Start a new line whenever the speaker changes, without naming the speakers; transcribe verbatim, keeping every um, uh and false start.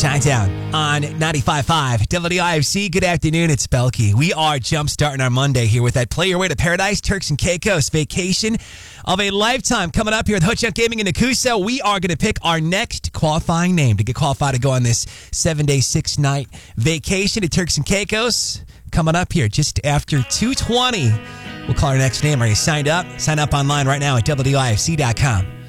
Shinedown on ninety-five point five W I F C. Good afternoon, it's Belky. We are jump-starting our Monday here with that Play Your Way to Paradise, Turks and Caicos vacation of a lifetime coming up here at Ho Chunk Gaming in Nakusa. We are going to pick our next qualifying name to get qualified to go on this seven-day, six-night vacation to Turks and Caicos. Coming up here just after two twenty. We'll call our next name. Are you signed up? Sign up online right now at W I F C dot com.